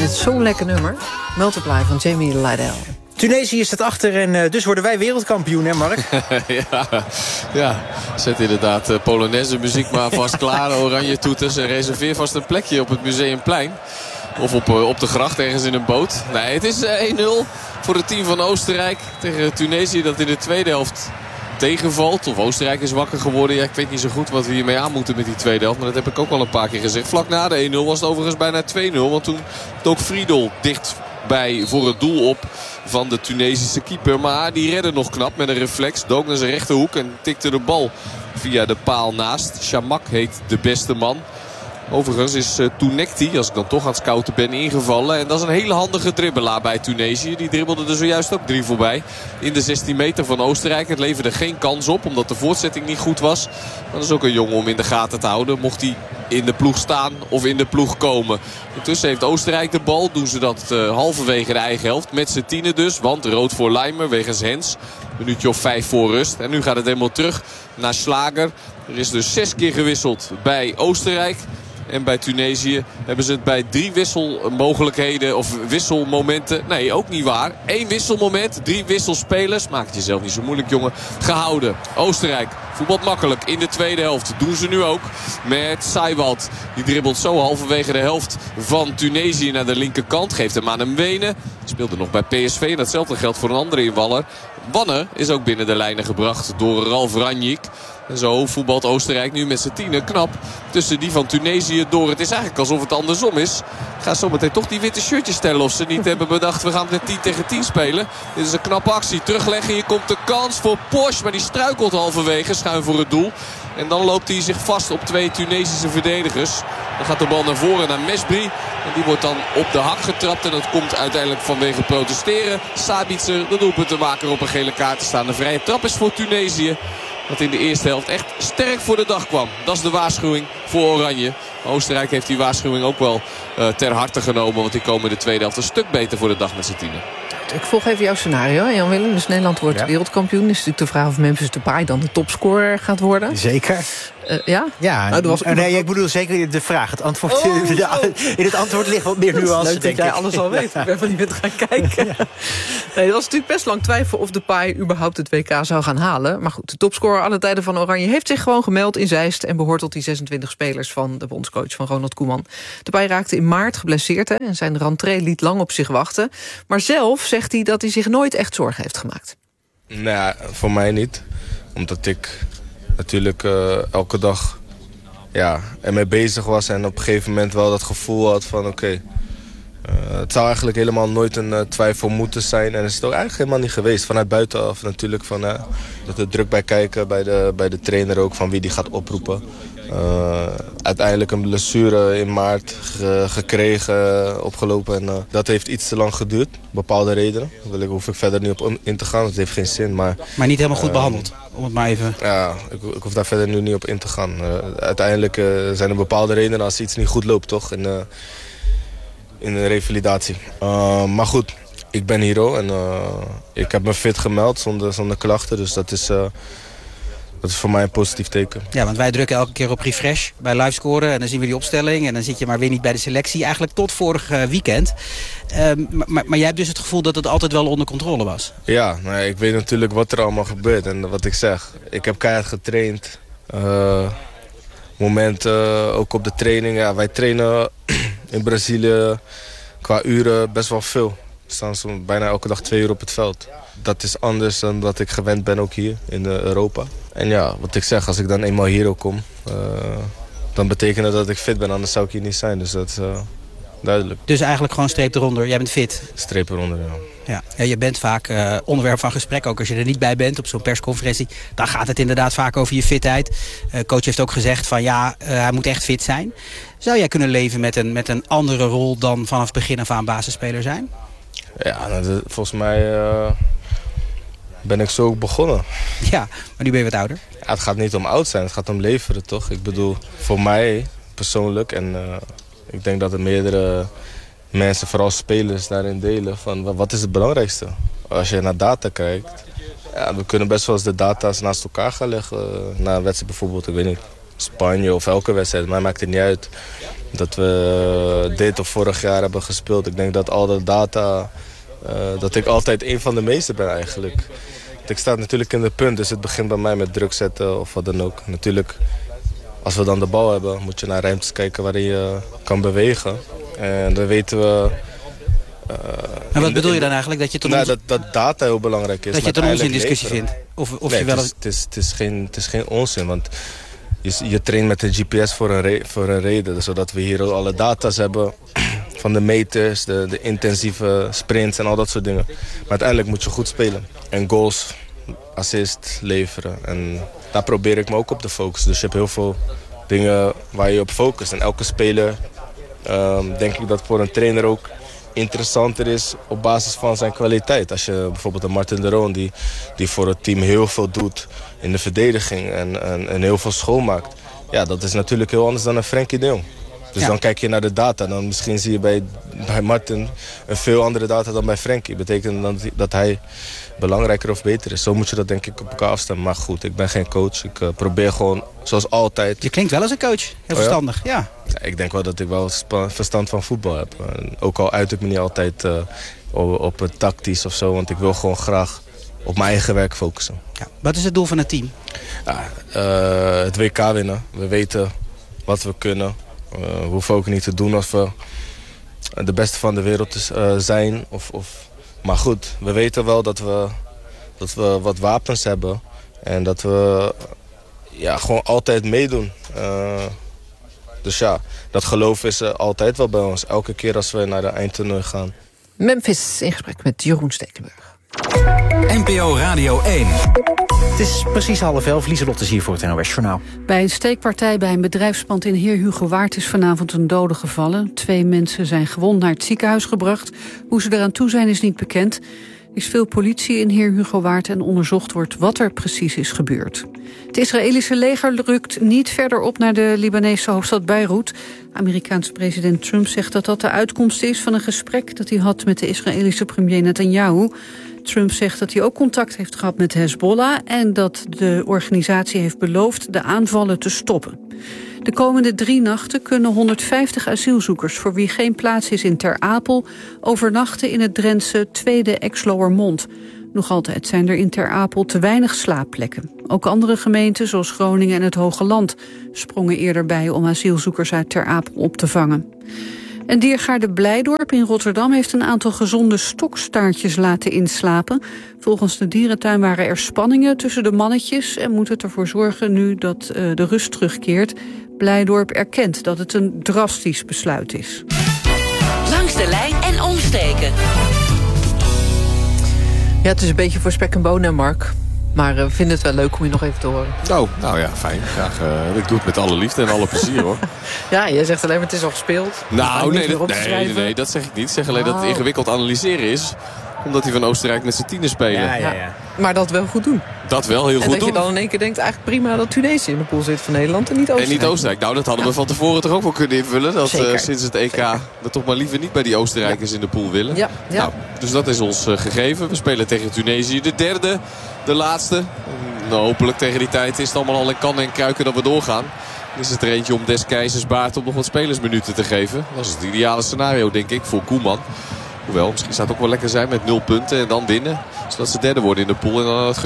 dit zo'n lekker nummer. Multiply van Jamie Lydell. Tunesië staat achter en dus worden wij wereldkampioen, hè Mark? ja, zet inderdaad Polonaise muziek maar vast klaar. Oranje toeters en reserveer vast een plekje op het Museumplein. Of op de gracht ergens in een boot. Nee, het is 1-0 voor het team van Oostenrijk tegen Tunesië dat in de tweede helft tegenvalt. Of Oostenrijk is wakker geworden. Ja, ik weet niet zo goed wat we hiermee aan moeten met die tweede helft. Maar dat heb ik ook al een paar keer gezegd. Vlak na de 1-0 was het overigens bijna 2-0. Want toen dook Friedel dicht bij voor het doel op van de Tunesische keeper. Maar die redde nog knap met een reflex. Dook naar zijn rechterhoek en tikte de bal via de paal naast. Chamak heet de beste man. Overigens is Tounekti, als ik dan toch aan het scouten ben, ingevallen. En dat is een hele handige dribbelaar bij Tunesië. Die dribbelde er zojuist ook 3 voorbij. In de 16 meter van Oostenrijk. Het leverde geen kans op, omdat de voortzetting niet goed was. Maar dat is ook een jongen om in de gaten te houden. Mocht hij in de ploeg staan of in de ploeg komen. Intussen heeft Oostenrijk de bal. Doen ze dat halverwege de eigen helft. Met z'n tienen dus, want rood voor Leimer wegens Hens. Minuutje of 5 voor rust. En nu gaat het helemaal terug naar Schlager. Er is dus 6 keer gewisseld bij Oostenrijk. En bij Tunesië hebben ze het bij 3 wisselmogelijkheden of wisselmomenten. Nee, ook niet waar. 1 wisselmoment, 3 wisselspelers. Maak het jezelf niet zo moeilijk, jongen. Gehouden. Oostenrijk voetbalt makkelijk in de tweede helft. Doen ze nu ook met Seiwald. Die dribbelt zo halverwege de helft van Tunesië naar de linkerkant. Geeft hem aan Mwene. Speelde nog bij PSV. En datzelfde geldt voor een andere invaller. Wanne is ook binnen de lijnen gebracht door Ralf Ranjik. En zo voetbalt Oostenrijk nu met z'n tienen knap tussen die van Tunesië door. Het is eigenlijk alsof het andersom is. Ik ga zometeen toch die witte shirtjes stellen of ze niet hebben bedacht. We gaan met 10 tegen 10 spelen. Dit is een knappe actie. Terugleggen. Hier komt de kans voor Posch. Maar die struikelt halverwege. Schuin voor het doel. En dan loopt hij zich vast op 2 Tunesische verdedigers. Dan gaat de bal naar voren naar Mesbri. En die wordt dan op de hak getrapt. En dat komt uiteindelijk vanwege protesteren. Sabitzer, de doelpuntenmaker, op een gele kaart te staan. De vrije trap is voor Tunesië. Dat in de eerste helft echt sterk voor de dag kwam. Dat is de waarschuwing voor Oranje. Oostenrijk heeft die waarschuwing ook wel ter harte genomen. Want die komen in de tweede helft een stuk beter voor de dag met z'n tienen. Ik volg even jouw scenario, Jan Willem. Dus Nederland wordt wereldkampioen. Is natuurlijk de vraag of Memphis Depay dan de topscorer gaat worden. Zeker. Ja? Ja, nee, ik bedoel zeker de vraag. Het antwoord, in het antwoord ligt wat meer nuance, leuk dat jij alles al weet. Ik ben van die bent gaan kijken. Ja. Nee, er was natuurlijk best lang twijfel of Depay überhaupt het WK zou gaan halen. Maar goed, de topscorer alle tijden van Oranje heeft zich gewoon gemeld in Zeist en behoort tot die 26 spelers van de bondscoach van Ronald Koeman. Depay raakte in maart geblesseerd en zijn rentree liet lang op zich wachten. Maar zelf zegt hij dat hij zich nooit echt zorgen heeft gemaakt. Nou, voor mij niet. Omdat ik natuurlijk elke dag ermee bezig was en op een gegeven moment wel dat gevoel had van oké, het zou eigenlijk helemaal nooit een twijfel moeten zijn. En is het ook eigenlijk helemaal niet geweest. Vanuit buitenaf natuurlijk van dat er druk bij kijken bij de trainer ook van wie die gaat oproepen. Uiteindelijk een blessure in maart gekregen, opgelopen. En dat heeft iets te lang geduurd. Bepaalde redenen. Daar hoef ik verder niet op in te gaan. Het heeft geen zin. Maar niet helemaal goed behandeld? Om het maar even... Ja, ik hoef daar verder nu niet op in te gaan. Uiteindelijk zijn er bepaalde redenen als iets niet goed loopt, toch? In de revalidatie. Maar goed, ik ben hier ook. En ik heb me fit gemeld zonder klachten. Dus dat is voor mij een positief teken. Ja, want wij drukken elke keer op refresh bij livescoren. En dan zien we die opstelling. En dan zit je maar weer niet bij de selectie. Eigenlijk tot vorig weekend. Maar jij hebt dus het gevoel dat het altijd wel onder controle was? Ja, ik weet natuurlijk wat er allemaal gebeurt. En wat ik zeg. Ik heb keihard getraind. Momenten ook op de training. Ja, wij trainen in Brazilië qua uren best wel veel. We staan bijna elke dag 2 uur op het veld. Dat is anders dan wat ik gewend ben ook hier in Europa. En ja, wat ik zeg, als ik dan eenmaal hier ook kom, dan betekent dat dat ik fit ben. Anders zou ik hier niet zijn, dus dat is duidelijk. Dus eigenlijk gewoon streep eronder, jij bent fit? Streep eronder, ja. Ja, je bent vaak onderwerp van gesprek, ook als je er niet bij bent op zo'n persconferentie. Dan gaat het inderdaad vaak over je fitheid. Coach heeft ook gezegd van hij moet echt fit zijn. Zou jij kunnen leven met een andere rol dan vanaf begin af aan basisspeler zijn? Ja, volgens mij ben ik zo ook begonnen. Ja, maar nu ben je wat ouder. Ja, het gaat niet om oud zijn, het gaat om leveren, toch? Ik bedoel, voor mij persoonlijk en ik denk dat er meerdere mensen, vooral spelers, daarin delen van wat is het belangrijkste? Als je naar data kijkt, we kunnen best wel eens de data's naast elkaar gaan leggen. Na een wedstrijd bijvoorbeeld, ik weet niet. Spanje of elke wedstrijd. Mij maakt het niet uit dat we dit of vorig jaar hebben gespeeld. Ik denk dat al de data, dat ik altijd een van de meeste ben eigenlijk. Ik sta natuurlijk in de punt, dus het begint bij mij met druk zetten of wat dan ook. Natuurlijk, als we dan de bal hebben, moet je naar ruimtes kijken waarin je kan bewegen. En dan weten we... En wat bedoel je dan eigenlijk? Dat je tot dat data heel belangrijk is. Dat je het een onzin discussie vindt? Of nee, je wel het is geen onzin, want je traint met een GPS voor een reden. Zodat we hier alle data's hebben van de meters, de intensieve sprints en al dat soort dingen. Maar uiteindelijk moet je goed spelen. En goals, assist, leveren. En daar probeer ik me ook op te focussen. Dus je hebt heel veel dingen waar je op focust. En elke speler, denk ik dat voor een trainer ook interessanter is op basis van zijn kwaliteit. Als je bijvoorbeeld een Martin de Roon die voor het team heel veel doet in de verdediging en heel veel schoonmaakt. Ja, dat is natuurlijk heel anders dan een Frenkie de Jong. Dus dan kijk je naar de data. Dan misschien zie je bij Martin een veel andere data dan bij Frenkie. Betekent dat hij belangrijker of beter is. Zo moet je dat denk ik op elkaar afstemmen. Maar goed, ik ben geen coach. Ik probeer gewoon, zoals altijd... Je klinkt wel als een coach. Heel verstandig, ja. Ik denk wel dat ik wel verstand van voetbal heb. Ook al uit ik me niet altijd op het tactisch of zo. Want ik wil gewoon graag op mijn eigen werk focussen. Ja. Wat is het doel van het team? Ja, het WK winnen. We weten wat we kunnen. We hoeven ook niet te doen of we de beste van de wereld zijn. Maar goed, we weten wel dat we wat wapens hebben. En dat we gewoon altijd meedoen. Dus ja, dat geloof is altijd wel bij ons. Elke keer als we naar de eindtoernooi gaan. Memphis in gesprek met Jeroen Stekelenburg. NPO Radio 1. Het is precies 11:30. Lieselotte is hier voor het NOS Journaal. Bij een steekpartij bij een bedrijfspand in Heer Hugo Waard is vanavond een dode gevallen. 2 mensen zijn gewond naar het ziekenhuis gebracht. Hoe ze eraan toe zijn is niet bekend. Er is veel politie in Heer Hugo Waard en onderzocht wordt wat er precies is gebeurd. Het Israëlische leger rukt niet verder op naar de Libanese hoofdstad Beirut. Amerikaanse president Trump zegt dat dat de uitkomst is van een gesprek dat hij had met de Israëlische premier Netanyahu. Trump zegt dat hij ook contact heeft gehad met Hezbollah en dat de organisatie heeft beloofd de aanvallen te stoppen. De komende 3 nachten kunnen 150 asielzoekers voor wie geen plaats is in Ter Apel overnachten in het Drentse Tweede Exloërmond. Nog altijd zijn er in Ter Apel te weinig slaapplekken. Ook andere gemeenten zoals Groningen en het Hoge Land sprongen eerder bij om asielzoekers uit Ter Apel op te vangen. En diergaarde Blijdorp in Rotterdam heeft een aantal gezonde stokstaartjes laten inslapen. Volgens de dierentuin waren er spanningen tussen de mannetjes en moet het ervoor zorgen nu dat de rust terugkeert. Blijdorp erkent dat het een drastisch besluit is. Langs de lijn en omsteken. Ja, het is een beetje voor spek en bonen, Mark. Maar we vinden het wel leuk om je nog even te horen. Oh, nou ja, fijn. Graag, ik doe het met alle liefde en alle plezier, hoor. Ja, jij zegt alleen maar het is al gespeeld. Nou, nee, dat zeg ik niet. Ik zeg alleen dat het ingewikkeld analyseren is. Omdat die van Oostenrijk met z'n 10 spelen. Ja. Maar dat wel goed doen. Dat wel heel goed doen. En dat je dan in één keer denkt, eigenlijk prima dat Tunesië in de pool zit van Nederland en niet Oostenrijk. En niet Oostenrijk. Nou, dat hadden we van tevoren toch ook wel kunnen invullen. Dat sinds het EK we toch maar liever niet bij die Oostenrijkers in de pool willen. Ja. Nou, dus dat is ons gegeven. We spelen tegen Tunesië de derde, de laatste. Nou, hopelijk tegen die tijd is het allemaal al in kannen en kruiken dat we doorgaan. Dan is het er eentje om des keizers baard om nog wat spelersminuten te geven. Dat is het ideale scenario, denk ik, voor Koeman. Hoewel, misschien zou het ook wel lekker zijn met 0 punten en dan winnen. Zodat ze derde worden in de pool en dan het